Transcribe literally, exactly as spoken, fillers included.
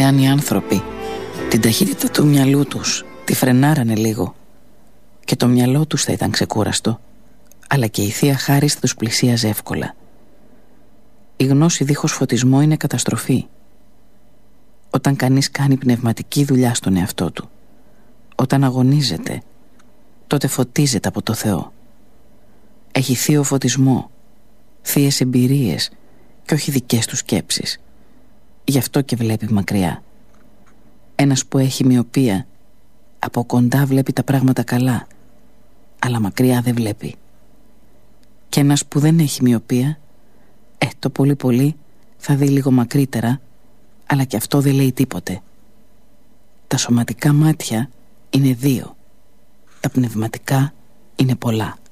αν οι άνθρωποι την ταχύτητα του μυαλού τους τη φρενάρανε λίγο και το μυαλό τους θα ήταν ξεκούραστο, αλλά και η Θεία Χάρις θα τους πλησίαζε εύκολα. Η γνώση δίχως φωτισμό είναι καταστροφή. Όταν κανείς κάνει πνευματική δουλειά στον εαυτό του, όταν αγωνίζεται, τότε φωτίζεται από το Θεό. Έχει θείο φωτισμό, θείες εμπειρίες και όχι δικές του σκέψεις. Γι' αυτό και βλέπει μακριά. Ένας που έχει μοιοπία από κοντά βλέπει τα πράγματα καλά, αλλά μακριά δεν βλέπει. Και ένας που δεν έχει μοιοπία, ε, το πολύ πολύ θα δει λίγο μακρύτερα, αλλά και αυτό δεν λέει τίποτε. Τα σωματικά μάτια είναι δύο, τα πνευματικά είναι πολλά.